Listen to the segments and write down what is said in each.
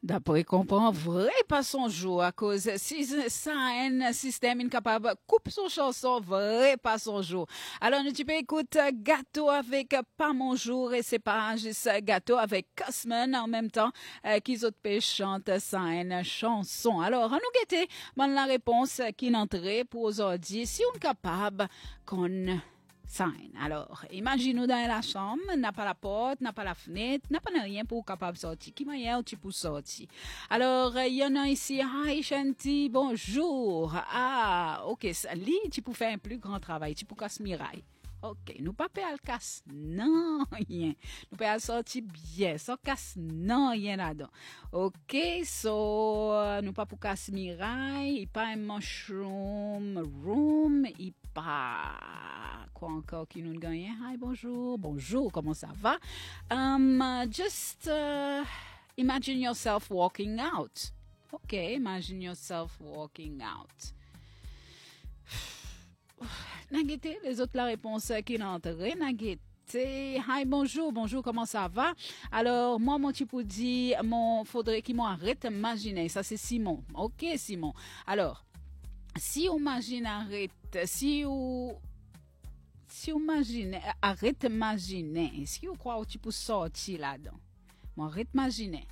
D'après comprend vrai pas son jour à cause si ça un système incapable coupe son chanson vrai pas son jour. Alors nous tu peux écouter gâteau avec pas mon jour et c'est pas juste gâteau avec Cosman en même temps qu'ils autres peut chanter ça une chanson. Alors on nous guetter la réponse qui n'entrait pour aujourd'hui si on est capable qu'on sign. Alors, imagine-nous dans la chambre, n'a pas la porte, n'a pas la fenêtre, n'a pas rien pour capable sortir. Qui m'a tu pour sortir? Alors, il y en a ici, hi Shanti, bonjour. Ah, ok, lui, tu peux faire un plus grand travail, tu peux casser miraille. Ok, nous pas faire le casse, non, rien. Nous pas sortir bien, sans casse, non, rien là-dedans. Ok, so, nous pas pour casse miraille, pas un mushroom room, il pas quoi encore qui nous gagne. Hi, bonjour, bonjour, comment ça va? Just imagine yourself walking out. Ok, imagine yourself walking out. Nagete, les autres la réponse qui n'entrée, Nagete. Hi, bonjour, bonjour, comment ça va? Alors, moi, mon petit pour dire, faudrait qu'il m'arrête d'imaginer. Ça, c'est Simon. Ok, Simon. Alors, si on imagine, arrête, si on imagine, arrête d'imaginer, est-ce que vous croyez que tu peux sortir là-dedans? Bon, arrête d'imaginer.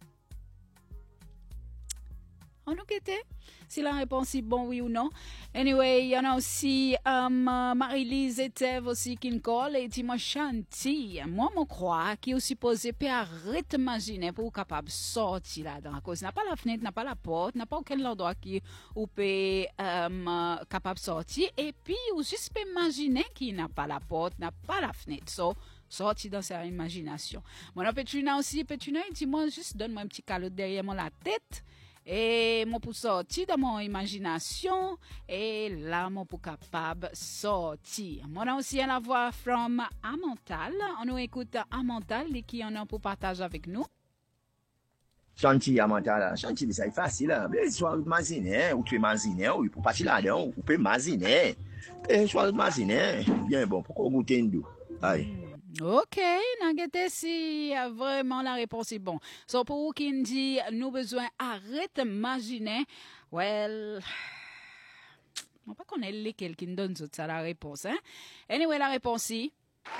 On nous guette? Si la réponse est bon, oui ou non. Anyway, il y en a aussi Marie-Lise et Thève aussi qui nous colle et dit moi Chanty. Moi, je crois qu'il est aussi posé pour arrêter d'imaginer pour être capable de sortir là-dedans. À cause n'a pas la fenêtre, n'a pas la porte, n'a pas aucun endroit qui ou peut capable de sortir. Et puis, ou juste peut imaginer qu'il n'a pas la porte, n'a pas la fenêtre. So, sortir dans sa imagination. Moi, Petrina aussi, Petrina, il dit moi juste donne-moi un petit calotte derrière moi la tête. Et moi pour sortir dans mon imagination et là moi pour capable sortir. Moi on a aussi la voix from Amantal. On nous écoute Amantal qui en a pour partager avec nous. Chantier Amantal, chantier ça est facile. Mais soit imaginer, ou tu imaginer, ou pour partir là-dedans, ou peut imaginer. Et soit imaginer, bien bon, pourquoi goûter une douce? Aïe. Ok, n'inquiétez si vraiment la réponse est bon. So pour qui dit nous besoin arrête d'imaginer, well, on pas connaître lesquels qui nous donne ça la réponse, hein. Anyway, la réponse est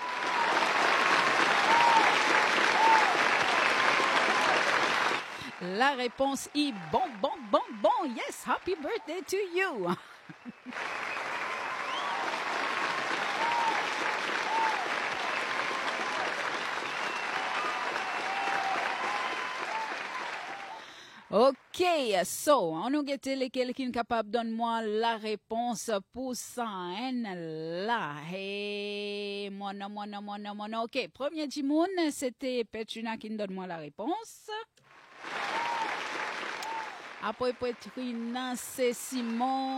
la réponse est bon. Yes, happy birthday to you. Ok, so, on nous guette lesquels qui sont capables de donner moi la réponse pour ça, hein, là. Hey, moi non. Ok, premier Jimoun, c'était Petrina qui nous donne moi la réponse. Après Petrina, c'est Simon.